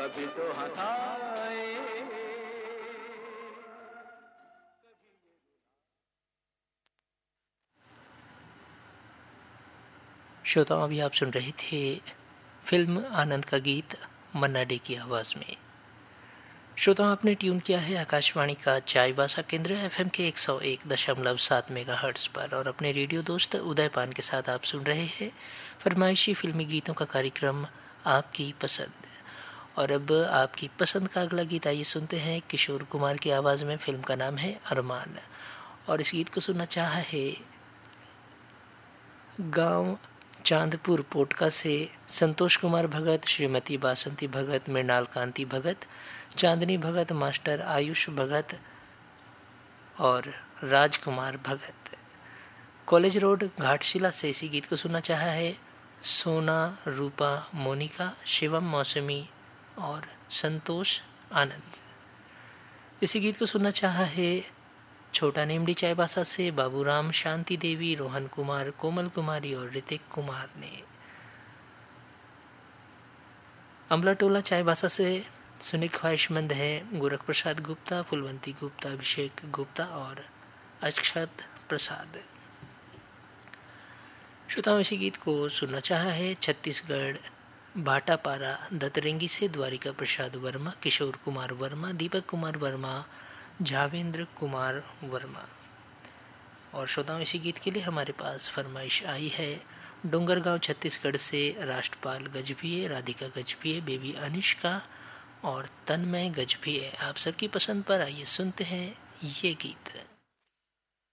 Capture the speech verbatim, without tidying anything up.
कभी तो हंसाए। श्रोताओं, अभी आप सुन रहे थे फिल्म आनंद का गीत मन्ना डे की आवाज़ में। श्रोताओं, आपने ट्यून किया है आकाशवाणी का चाईबासा केंद्र एफएम के एक सौ एक दशमलव सात मेगाहर्ट्ज़ पर और अपने रेडियो दोस्त उदय पान के साथ आप सुन रहे हैं फरमाइशी फिल्मी गीतों का कार्यक्रम आपकी पसंद। और अब आपकी पसंद का अगला गीत आइए सुनते हैं किशोर कुमार की आवाज़ में। फिल्म का नाम है अरमान और इस गीत को सुनना चाहा है गांव चांदपुर पोटका से संतोष कुमार भगत, श्रीमती बासंती भगत, मृणाल कांति भगत, चांदनी भगत, मास्टर आयुष भगत और राजकुमार भगत। कॉलेज रोड घाटशिला से इसी गीत को सुनना चाहा है सोना, रूपा, मोनिका, शिवम मौसमी और संतोष आनंद। इसी गीत को सुनना चाहा है छोटा नीमडी चाईबासा से बाबूराम, शांति देवी, रोहन कुमार, कोमल कुमारी और ऋतिक कुमार ने। अमलाटोला चाईबासा से सुनी ख्वाहिशमंद है गोरख प्रसाद गुप्ता, फुलवंती गुप्ता, अभिषेक गुप्ता और अक्षत प्रसाद। श्रोताओं, इसी गीत को सुनना चाहा है छत्तीसगढ़ भाटापारा दतरेंगी से द्वारिका प्रसाद वर्मा, किशोर कुमार वर्मा, दीपक कुमार वर्मा, झावेंद्र कुमार वर्मा। और श्रोताओं, इसी गीत के लिए हमारे पास फरमाइश आई है डोंगरगांव छत्तीसगढ़ से राष्ट्रपाल गजभिये, राधिका गजभिये, बेबी अनिष्का और तन्मय गजभिये। आप सबकी पसंद पर आइए सुनते हैं ये गीत।